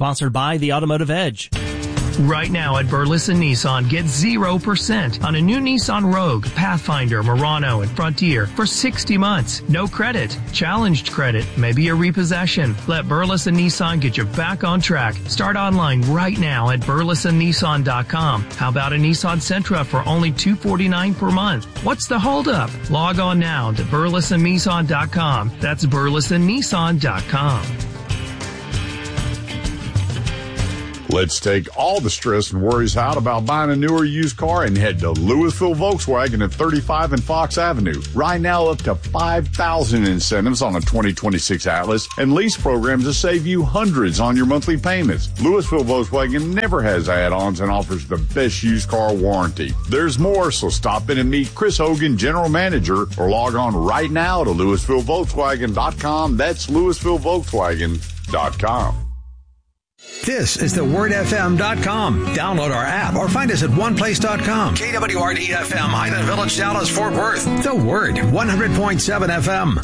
Sponsored by the Automotive Edge. Right now at Burleson Nissan, get 0% on a new Nissan Rogue, Pathfinder, Murano, and Frontier for 60 months. No credit, challenged credit, maybe a repossession. Let Burleson Nissan get you back on track. Start online right now at burlesonnissan.com. How about a Nissan Sentra for only $249 per month? What's the holdup? Log on now to burlesonnissan.com. That's burlesonnissan.com. Let's take all the stress and worries out about buying a new or used car and head to Louisville Volkswagen at 35 and Fox Avenue. Right now, up to $5,000 incentives on a 2026 Atlas and lease programs to save you hundreds on your monthly payments. Louisville Volkswagen never has add-ons and offers the best used car warranty. There's more, so stop in and meet Chris Hogan, General Manager, or log on right now to LouisvilleVolkswagen.com. That's LouisvilleVolkswagen.com. This is thewordfm.com. Download our app or find us at oneplace.com. KWRD-FM, Highland Village, Dallas, Fort Worth. The Word, 100.7 FM.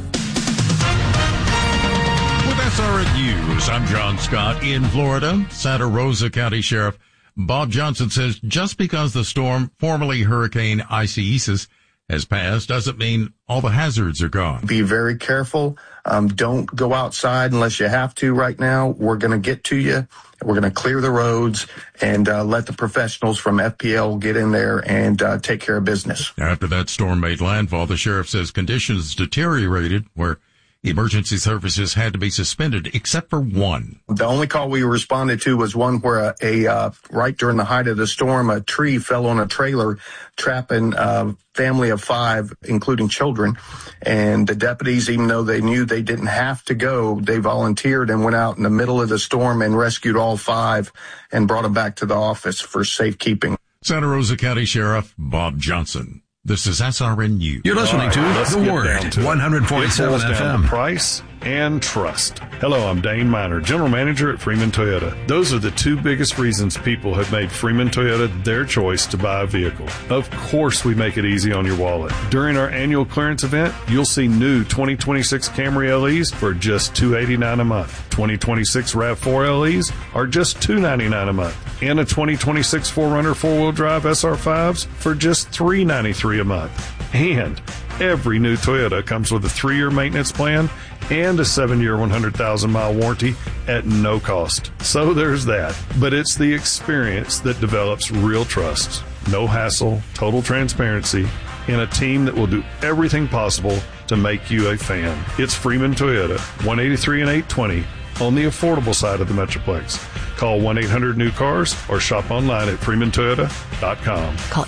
With SRN News, I'm John Scott in Florida. Santa Rosa County Sheriff Bob Johnson says just because the storm, formerly Hurricane Isaias, has passed doesn't mean all the hazards are gone. Be very careful. Don't go outside unless you have to right now. We're going to get to you. We're going to clear the roads and let the professionals from FPL get in there and take care of business. After that storm made landfall, the sheriff says conditions deteriorated where emergency services had to be suspended except for one. The only call we responded to was one where right during the height of the storm, a tree fell on a trailer, trapping a family of 5, including children. And the deputies, even though they knew they didn't have to go, they volunteered and went out in the middle of the storm and rescued all 5 and brought them back to the office for safekeeping. Santa Rosa County Sheriff Bob Johnson. This is SRN News. You're listening to The Word, 100.7 FM. Price and trust. Hello, I'm Dane Miner, General Manager at Freeman Toyota. Those are the 2 biggest reasons people have made Freeman Toyota their choice to buy a vehicle. Of course, we make it easy on your wallet. During our annual clearance event, you'll see new 2026 Camry LEs for just $289 a month. 2026 RAV4 LEs are just $299 a month. And a 2026 4Runner 4-wheel drive SR5s for just $393 a month. And every new Toyota comes with a 3-year maintenance plan and a 7-year 100,000-mile warranty at no cost. So there's that. But it's the experience that develops real trust. No hassle, total transparency, and a team that will do everything possible to make you a fan. It's Freeman Toyota, 183 and 820 on the affordable side of the Metroplex. Call 1-800-NEW-CARS or shop online at freemantoyota.com. Call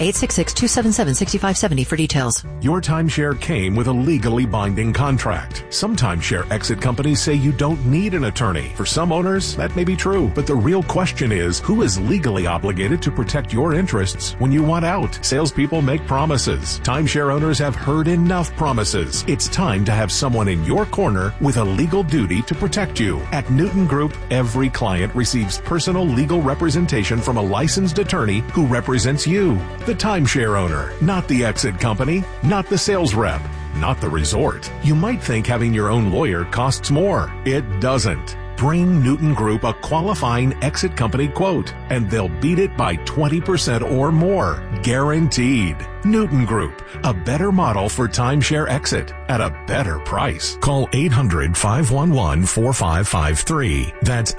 866-277-6570 for details. Your timeshare came with a legally binding contract. Some timeshare exit companies say you don't need an attorney. For some owners, that may be true, but the real question is, who is legally obligated to protect your interests when you want out? Salespeople make promises. Timeshare owners have heard enough promises. It's time to have someone in your corner with a legal duty to protect you. At Newton Group, every client receives personal legal representation from a licensed attorney who represents you, the timeshare owner, not the exit company, not the sales rep, not the resort. You might think having your own lawyer costs more. It doesn't. Bring Newton Group a qualifying exit company quote, and they'll beat it by 20% or more. Guaranteed. Newton Group, a better model for timeshare exit at a better price. Call 800-511-4553. That's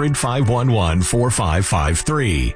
800-511-4553.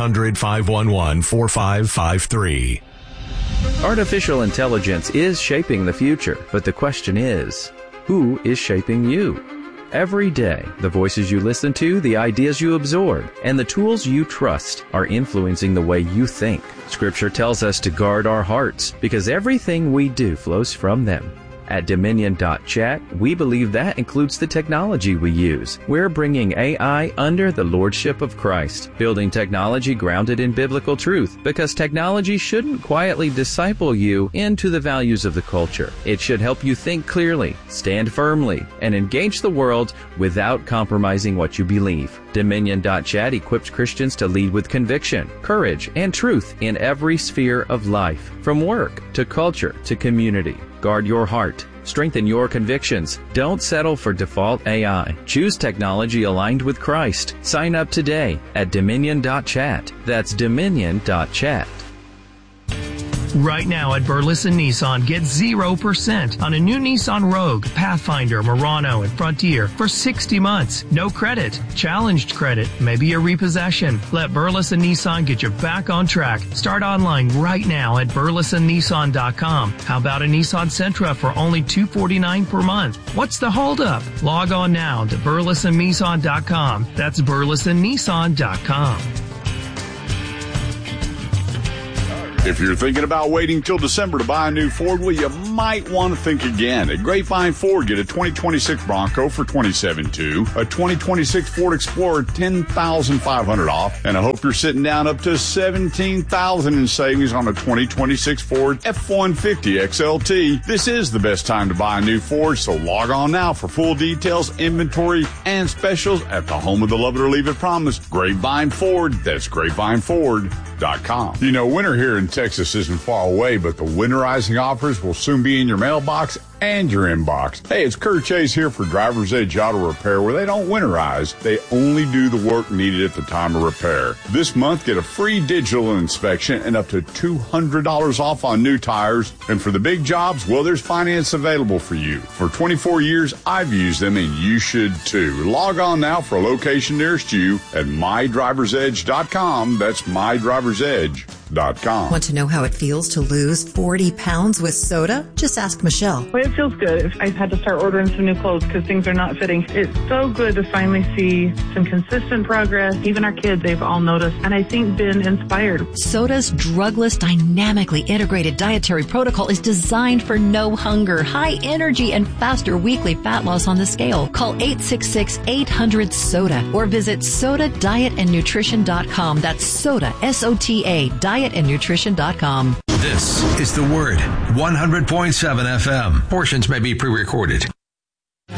800-511-4553. Artificial intelligence is shaping the future, but the question is, who is shaping you? Every day, the voices you listen to, the ideas you absorb, and the tools you trust are influencing the way you think. Scripture tells us to guard our hearts because everything we do flows from them. At Dominion.chat, we believe that includes the technology we use. We're bringing AI under the lordship of Christ, building technology grounded in biblical truth, because technology shouldn't quietly disciple you into the values of the culture. It should help you think clearly, stand firmly, and engage the world without compromising what you believe. Dominion.chat equips Christians to lead with conviction, courage, and truth in every sphere of life, from work to culture to community. Guard your heart Strengthen your convictions. Don't settle for default AI. Choose technology aligned with Christ. Sign up today at Dominion.chat. That's Dominion.chat. Right now at Burleson Nissan, get 0% on a new Nissan Rogue, Pathfinder, Murano, and Frontier for 60 months. No credit, challenged credit, maybe a repossession. Let Burleson Nissan get you back on track. Start online right now at burlesonnissan.com. How about a Nissan Sentra for only $249 per month? What's the holdup? Log on now to burlesonnissan.com. That's burlesonnissan.com. If you're thinking about waiting till December to buy a new Ford, well, you might want to think again. At Grapevine Ford, get a 2026 Bronco for $27,200, a 2026 Ford Explorer $10,500 off, and I hope you're sitting down up to $17,000 in savings on a 2026 Ford F-150 XLT. This is the best time to buy a new Ford, so log on now for full details, inventory, and specials at the home of the love it or leave it promise, Grapevine Ford. That's grapevine.ford.com. You know, winter here in Texas isn't far away, but the winterizing offers will soon be in your mailbox and your inbox. Hey, it's Kurt Chase here for Driver's Edge Auto Repair, where they don't winterize. They only do the work needed at the time of repair. This month, get a free digital inspection and up to $200 off on new tires. And for the big jobs, well, there's finance available for you. For 24 years, I've used them, and you should too. Log on now for a location nearest you at mydriversedge.com. That's mydriversedge.com. Want to know how it feels to lose 40 pounds with soda? Just ask Michelle. Well, it feels good. I've had to start ordering some new clothes because things are not fitting. It's so good to finally see some consistent progress. Even our kids, they've all noticed, and I think been inspired. Soda's drugless, dynamically integrated dietary protocol is designed for no hunger, high energy, and faster weekly fat loss on the scale. Call 866-800-SODA or visit SODADietAndNutrition.com. That's SODA, SOTA, dietandnutrition.com. This is The Word, 100.7 FM. Portions may be pre-recorded.